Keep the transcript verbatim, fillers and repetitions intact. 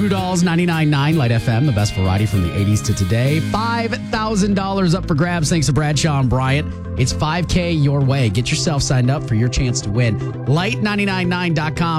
Dolls, ninety-nine point nine Light F M, the best variety from the eighties to today. five thousand dollars up for grabs thanks to Bradshaw and Bryant. It's five K your way. Get yourself signed up for your chance to win. light nine nine nine dot com.